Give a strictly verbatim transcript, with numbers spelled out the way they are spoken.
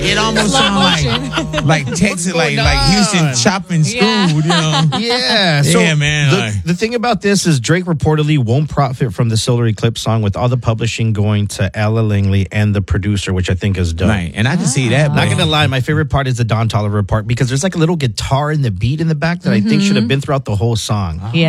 It almost Slow sounds like like Texas, like like Houston chopping school, Yeah. you know? Yeah. So Yeah, man, The, like- the thing about this is Drake reportedly won't profit from the Solar Eclipse song, with all the publishing going to Ella Langley and the producer, which I think is dope. Right, and I can see that. Not but- gonna lie, my favorite part is the Don Toliver part because there's like a little guitar in the beat in the back that I think should have been throughout the whole song. Yeah.